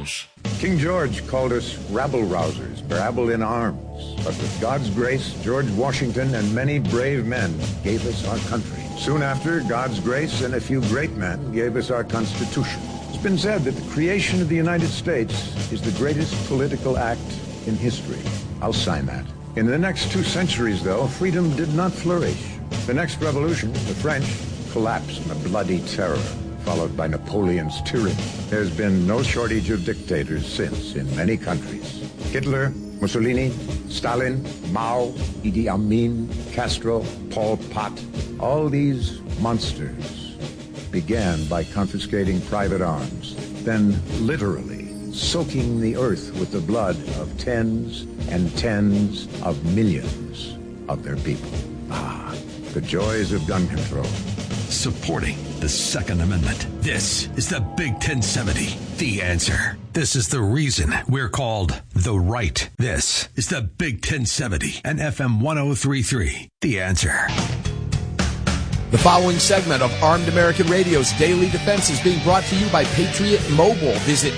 News. King George called us rabble-rousers, rabble in arms. But with God's grace, George Washington and many brave men gave us our country. Soon after, God's grace and a few great men gave us our Constitution. It's been said that the creation of the United States is the greatest political act in history. I'll sign that. In the next 2 centuries, though, freedom did not flourish. The next revolution, the French, collapsed in a bloody terror, followed by Napoleon's tyranny. There's been no shortage of dictators since in many countries. Hitler, Mussolini, Stalin, Mao, Idi Amin, Castro, Pol Pot, all these monsters began by confiscating private arms, then literally soaking the earth with the blood of tens and tens of millions of their people. Ah, the joys of gun control. Supporting the Second Amendment. This is the Big 1070, The Answer. This is the reason we're called The Right. This is the Big 1070 and FM 1033, The Answer. The following segment of Armed American Radio's Daily Defense is being brought to you by Patriot Mobile. Visit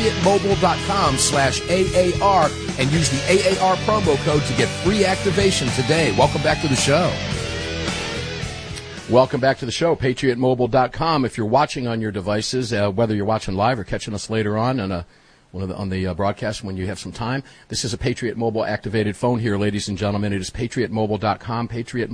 patriotmobile.com/AAR and use the AAR promo code to get free activation today. Welcome back to the show. Welcome back to the show, patriotmobile.com. If you're watching on your devices, whether you're watching live or catching us later on the broadcast when you have some time, this is a Patriot Mobile activated phone here, ladies and gentlemen. It is patriotmobile.com,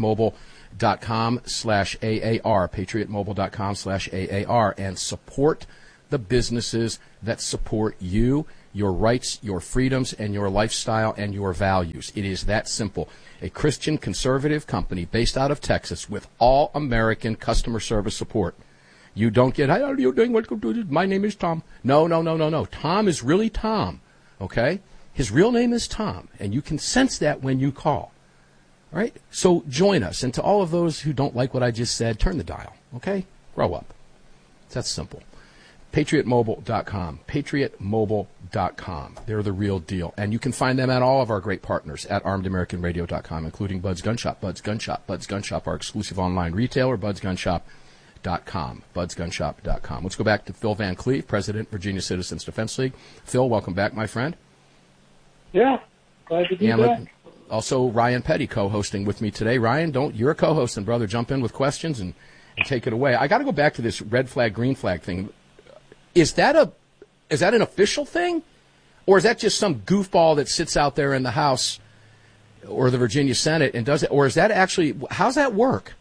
patriotmobile.com/AAR, patriotmobile.com/AAR, and support the businesses that support you, your rights, your freedoms, and your lifestyle and your values. It is that simple. A Christian conservative company based out of Texas with all American customer service support. You don't get, how are you doing? My name is Tom. No. Tom is really Tom, okay? His real name is Tom, and you can sense that when you call. All right? So join us. And to all of those who don't like what I just said, turn the dial, okay? Grow up. It's that simple. PatriotMobile.com. PatriotMobile.com. They're the real deal. And you can find them at all of our great partners at ArmedAmericanRadio.com, including Bud's Gun Shop. Bud's Gun Shop, our exclusive online retailer, Bud'sGunShop.com. Bud'sGunShop.com. Let's go back to Phil Van Cleve, President, Virginia Citizens Defense League. Phil, welcome back, my friend. Yeah, glad to be back. Also, Ryan Petty co-hosting with me today. Ryan, you're a co-hosting, brother. Jump in with questions and take it away. I got to go back to this red flag, green flag thing. Is that an official thing, or is that just some goofball that sits out there in the House or the Virginia Senate and does it, or is that actually, how's that work?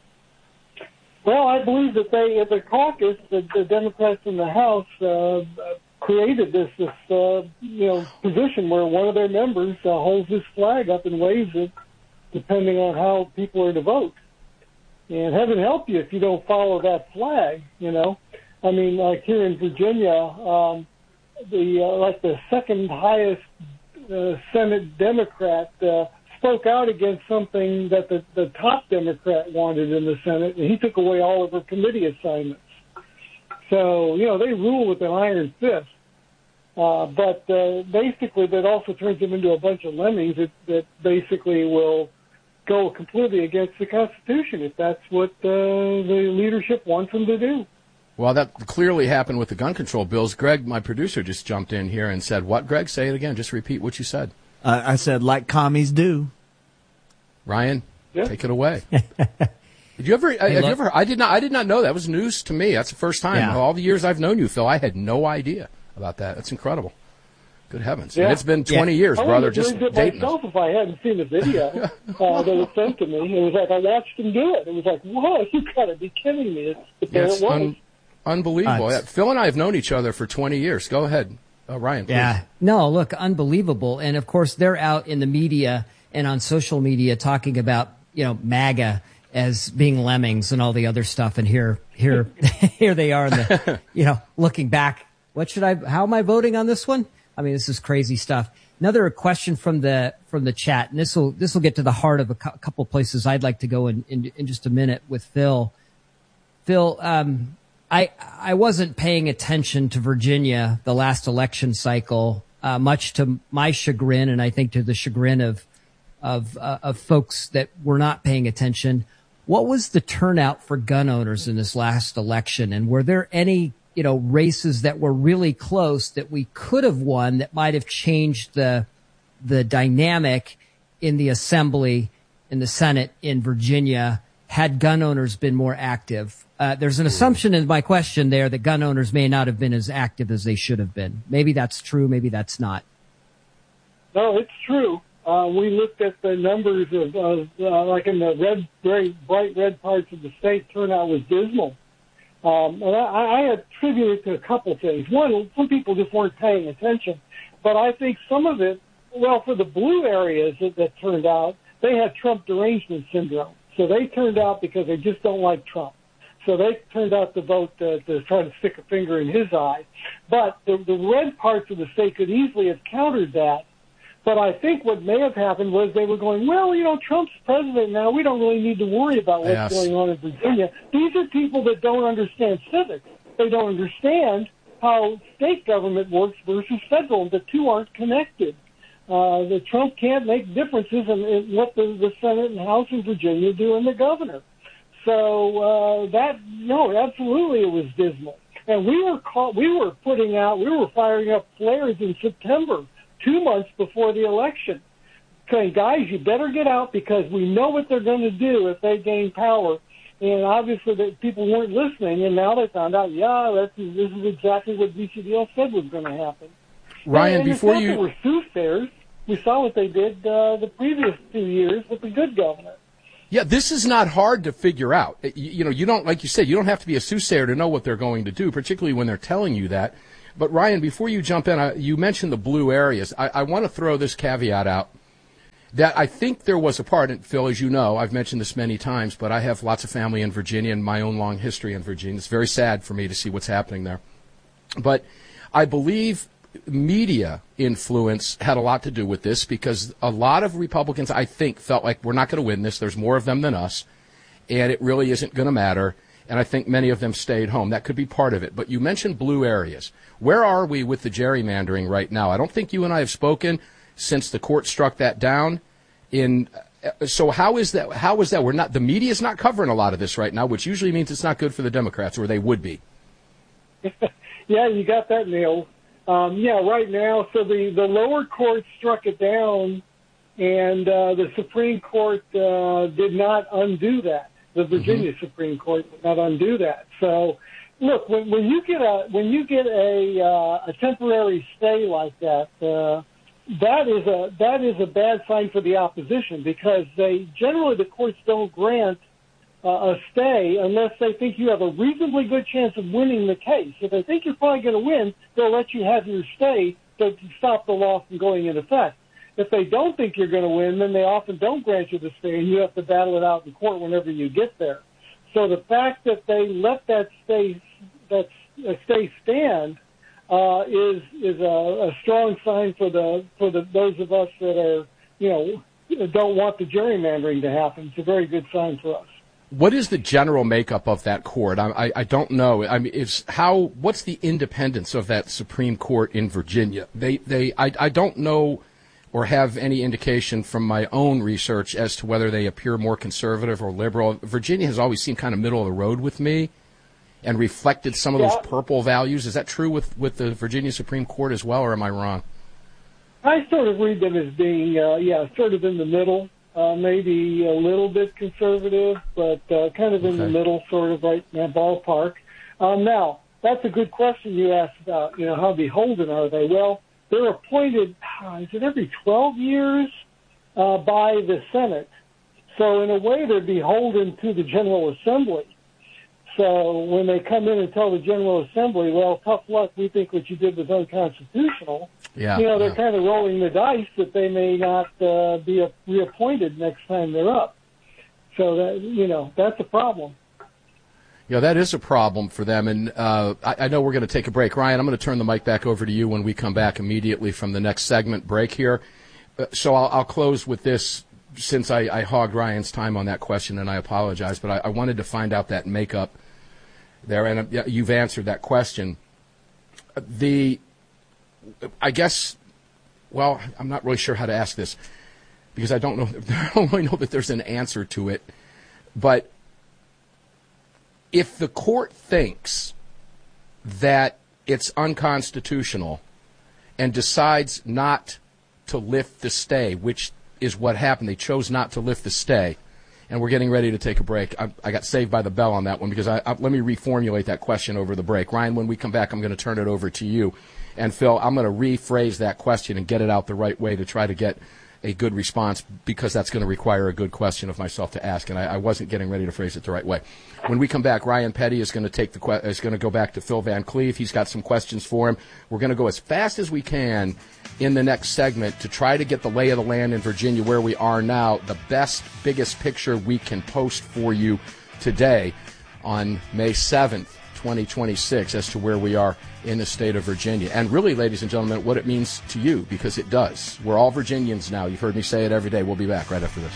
Well, I believe that the caucus, the Democrats in the House, created this position where one of their members holds this flag up and waves it, depending on how people are to vote. And heaven help you if you don't follow that flag, I mean, like here in Virginia, the second highest Senate Democrat spoke out against something that the top Democrat wanted in the Senate, and he took away all of her committee assignments. So, they rule with an iron fist. But basically, that also turns them into a bunch of lemmings that basically will go completely against the Constitution if that's what the leadership wants them to do. Well, that clearly happened with the gun control bills. Greg, my producer, just jumped in here and said, what, Greg? Say it again. Just repeat what you said. I said, like commies do. Ryan, take it away. Did you ever, I did not know that was news to me. That's the first time. Yeah. All the years I've known you, Phil, I had no idea about that. That's incredible. Good heavens. Yeah. And it's been 20 years, brother. Just dating myself if I hadn't seen the video that was sent to me. It was like I watched him do it. It was like, whoa, you got to be kidding me. There it was. Unbelievable. Phil and I have known each other for 20 years. Go ahead, Ryan, please. Yeah. No, look, unbelievable. And, of course, they're out in the media and on social media talking about, MAGA as being lemmings and all the other stuff. And here they are, looking back. How am I voting on this one? I mean, this is crazy stuff. Another question from the chat, and this will get to the heart of a couple places I'd like to go in just a minute with Phil. Phil, I wasn't paying attention to Virginia the last election cycle, much to my chagrin, and I think to the chagrin of folks that were not paying attention. What was the turnout for gun owners in this last election, and were there any races that were really close that we could have won that might have changed the dynamic in the Assembly, in the Senate in Virginia, had gun owners been more active. There's an assumption in my question there that gun owners may not have been as active as they should have been. Maybe that's true. Maybe that's not. No, it's true. We looked at the numbers of like in the very bright red parts of the state, turnout was dismal. And I attribute it to a couple things. One, some people just weren't paying attention. But I think some of it, well, for the blue areas that turned out, they had Trump derangement syndrome. So they turned out because they just don't like Trump. So they turned out to vote to try to stick a finger in his eye. But the red parts of the state could easily have countered that. But I think what may have happened was they were going, well, Trump's president now. We don't really need to worry about what's going on in Virginia. These are people that don't understand civics. They don't understand how state government works versus federal. The two aren't connected. The Trump can't make differences in what the Senate and House in Virginia do and the governor. So absolutely it was dismal. And we were firing up flares in September, 2 months before the election, saying, guys, you better get out because we know what they're going to do if they gain power. And obviously the people weren't listening, and now they found out, this is exactly what VCDL said was going to happen. Ryan, before you... were soothsayers. We saw what they did the previous 2 years with the good governor. Yeah, this is not hard to figure out. You don't, like you said, you don't have to be a soothsayer to know what they're going to do, particularly when they're telling you that. But, Ryan, before you jump in, you mentioned the blue areas. I want to throw this caveat out that I think there was a part, and Phil, as you know, I've mentioned this many times, but I have lots of family in Virginia and my own long history in Virginia. It's very sad for me to see what's happening there. But I believe media influence had a lot to do with this because a lot of Republicans, I think, felt like we're not going to win this. There's more of them than us, and it really isn't going to matter. And I think many of them stayed home. That could be part of it. But you mentioned blue areas. Where are we with the gerrymandering right now? I don't think you and I have spoken since the court struck that down. So how is that? We're not. The media is not covering a lot of this right now, which usually means it's not good for the Democrats, or they would be. Yeah, you got that nailed. Right now, so the lower court struck it down, and the Supreme Court did not undo that. The Virginia Supreme Court did not undo that. So, look, when you get a temporary stay like that, that is a bad sign for the opposition because the courts don't grant a stay unless they think you have a reasonably good chance of winning the case. If they think you're probably going to win, they'll let you have your stay to stop the law from going into effect. If they don't think you're going to win, then they often don't grant you the stay, and you have to battle it out in court whenever you get there. So the fact that they let that stay stand is a strong sign for those of us that are don't want the gerrymandering to happen. It's a very good sign for us. What is the general makeup of that court? I don't know. I mean, what's the independence of that Supreme Court in Virginia? I don't know or have any indication from my own research as to whether they appear more conservative or liberal. Virginia has always seemed kind of middle of the road with me and reflected some of those purple values. Is that true with the Virginia Supreme Court as well, or am I wrong? I sort of read them as being, sort of in the middle. Maybe a little bit conservative, but kind of in the middle, sort of right in that ballpark. Now, that's a good question you asked about, how beholden are they? Well, they're appointed, is it every 12 years by the Senate? So in a way, they're beholden to the General Assembly. So when they come in and tell the General Assembly, well, tough luck, we think what you did was unconstitutional, they're kind of rolling the dice that they may not be reappointed next time they're up. So that that's a problem. Yeah, that is a problem for them. And I know we're going to take a break. Ryan, I'm going to turn the mic back over to you when we come back immediately from the next segment break here. So I'll close with this, since I hogged Ryan's time on that question, and I apologize, but I wanted to find out that makeup there, and you've answered that question. I guess, well, I'm not really sure how to ask this because I don't really know that there's an answer to it. But if the court thinks that it's unconstitutional and decides not to lift the stay, which is what happened. They chose not to lift the stay, and we're getting ready to take a break. I got saved by the bell on that one because let me reformulate that question over the break. Ryan, when we come back, I'm going to turn it over to you. And Phil, I'm going to rephrase that question and get it out the right way to try to get a good response, because that's going to require a good question of myself to ask, and I wasn't getting ready to phrase it the right way. When we come back, Ryan Petty is going to go back to Phil Van Cleve. He's got some questions for him. We're going to go as fast as we can in the next segment to try to get the lay of the land in Virginia, where we are now, the best, biggest picture we can post for you today on May 7th, 2026, as to where we are in the state of Virginia. And really, ladies and gentlemen, what it means to you, because it does. We're all Virginians now. You've heard me say it every day. We'll be back right after this.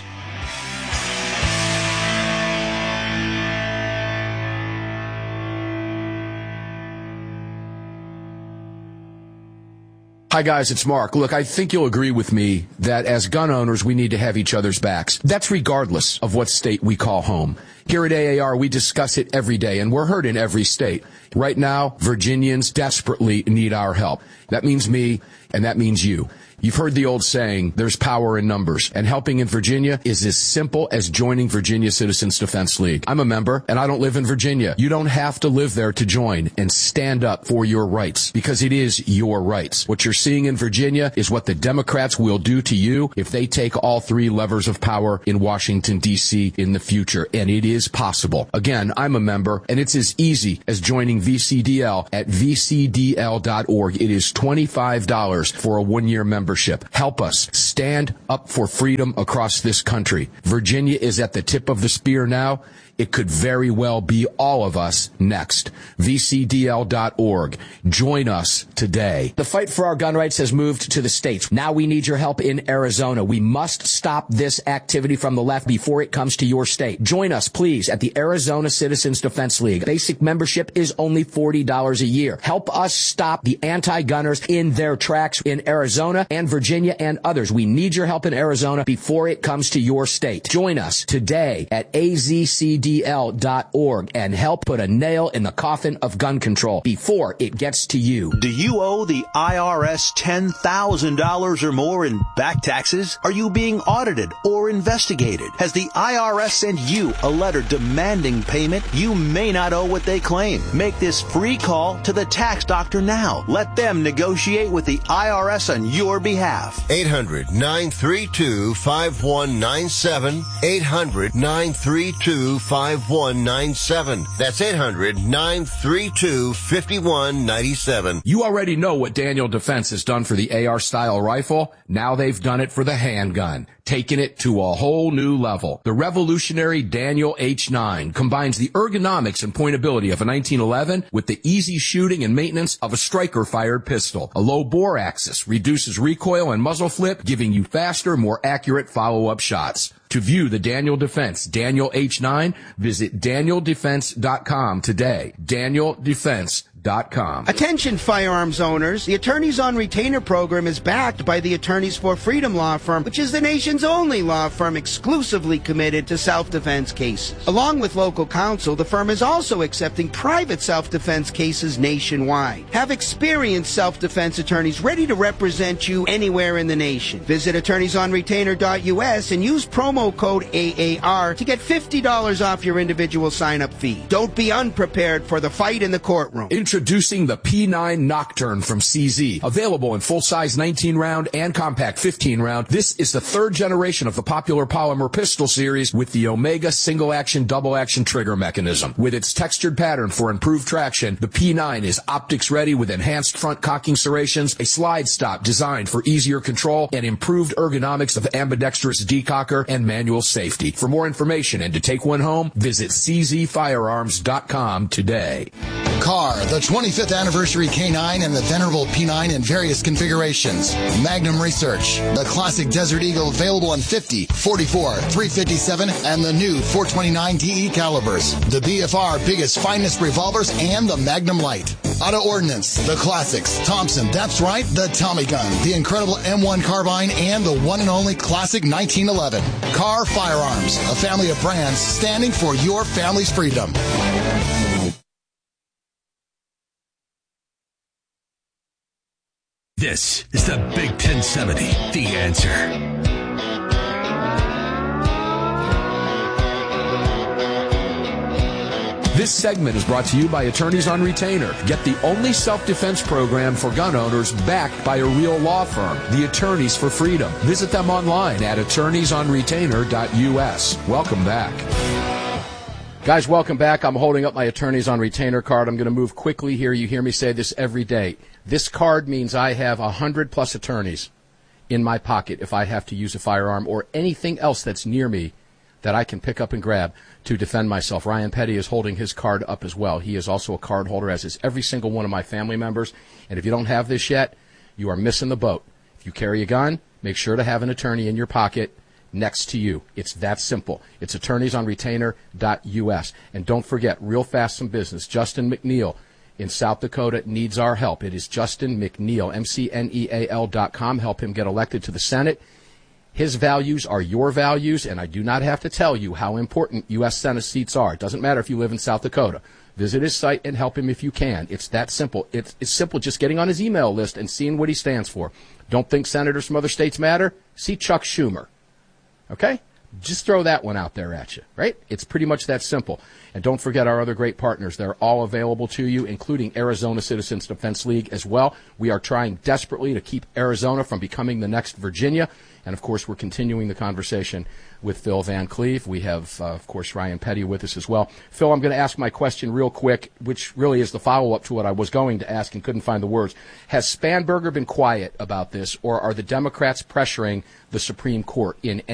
Hi, guys, it's Mark. Look, I think you'll agree with me that as gun owners, we need to have each other's backs. That's regardless of what state we call home. Here at AAR, we discuss it every day, and we're heard in every state. Right now, Virginians desperately need our help. That means me, and that means you. You've heard the old saying, there's power in numbers, and helping in Virginia is as simple as joining Virginia Citizens Defense League. I'm a member, and I don't live in Virginia. You don't have to live there to join and stand up for your rights, because it is your rights. What you're seeing in Virginia is what the Democrats will do to you if they take all three levers of power in Washington, D.C. in the future, and it is possible. Again, I'm a member, and it's as easy as joining VCDL at vcdl.org. It is $25 for a one-year membership. Help us stand up for freedom across this country. Virginia is at the tip of the spear now. It could very well be all of us next. VCDL.org. Join us today. The fight for our gun rights has moved to the states. Now we need your help in Arizona. We must stop this activity from the left before it comes to your state. Join us, please, at the Arizona Citizens Defense League. Basic membership is only $40 a year. Help us stop the anti-gunners in their tracks in Arizona and Virginia and others. We need your help in Arizona before it comes to your state. Join us today at AZCDL.org and help put a nail in the coffin of gun control before it gets to you. Do you owe the IRS $10,000 or more in back taxes? Are you being audited or investigated? Has the IRS sent you a letter demanding payment? You may not owe what they claim. Make this free call to the tax doctor now. Let them negotiate with the IRS on your behalf. 800-932-5197. 800-932-5197. That's 800-932-5197. You already know what Daniel Defense has done for the AR-style rifle. Now they've done it for the handgun, taking it to a whole new level. The revolutionary Daniel H9 combines the ergonomics and pointability of a 1911 with the easy shooting and maintenance of a striker-fired pistol. A low bore axis reduces recoil and muzzle flip, giving you faster, more accurate follow-up shots. To view the Daniel Defense Daniel H9, visit DanielDefense.com today. DanielDefense.com. Attention firearms owners, the Attorneys on Retainer program is backed by the Attorneys for Freedom law firm, which is the nation's only law firm exclusively committed to self-defense cases. Along with local counsel, the firm is also accepting private self-defense cases nationwide. Have experienced self-defense attorneys ready to represent you anywhere in the nation. Visit attorneysonretainer.us and use promo code AAR to get $50 off your individual sign-up fee. Don't be unprepared for the fight in the courtroom. Introducing the P9 Nocturne from CZ. Available in full-size 19-round and compact 15-round, this is the third generation of the popular polymer pistol series with the Omega single-action, double-action trigger mechanism. With its textured pattern for improved traction, the P9 is optics-ready with enhanced front cocking serrations, a slide stop designed for easier control, and improved ergonomics of ambidextrous decocker and manual safety. For more information and to take one home, visit czfirearms.com today. Car, the 25th anniversary K9 and the venerable P9 in various configurations. Magnum Research, the classic Desert Eagle available in 50, 44, 357, and the new 429 DE calibers. The BFR biggest, finest revolvers and the Magnum Light. Auto Ordnance, the classics. Thompson, that's right, the Tommy gun, the incredible M1 carbine, and the one and only classic 1911. Car Firearms, a family of brands standing for your family's freedom. This is the Big 1070, The Answer. This segment is brought to you by Attorneys on Retainer. Get the only self-defense program for gun owners backed by a real law firm, the Attorneys for Freedom. Visit them online at attorneysonretainer.us. Welcome back. Guys, welcome back. I'm holding up my Attorneys on Retainer card. I'm going to move quickly here. You hear me say this every day. This card means I have 100+ attorneys in my pocket if I have to use a firearm or anything else that's near me that I can pick up and grab to defend myself. Ryan Petty is holding his card up as well. He is also a card holder, as is every single one of my family members. And if you don't have this yet, you are missing the boat. If you carry a gun, make sure to have an attorney in your pocket next to you. It's that simple. It's attorneysonretainer.us. And don't forget, real fast, some business. Justin McNeil in South Dakota needs our help. It is Justin McNeil, McNeal.com. Help him get elected to the Senate. His values are your values, and I do not have to tell you how important U.S. Senate seats are. It doesn't matter if you live in South Dakota. Visit his site and help him if you can. It's that simple. It's simple just getting on his email list and seeing what he stands for. Don't think senators from other states matter? See Chuck Schumer. Okay? Just throw that one out there at you, right? It's pretty much that simple. And don't forget our other great partners. They're all available to you, including Arizona Citizens Defense League as well. We are trying desperately to keep Arizona from becoming the next Virginia. And, of course, we're continuing the conversation with Phil Van Cleve. We have, of course, Ryan Petty with us as well. Phil, I'm going to ask my question real quick, which really is the follow-up to what I was going to ask and couldn't find the words. Has Spanberger been quiet about this, or are the Democrats pressuring the Supreme Court in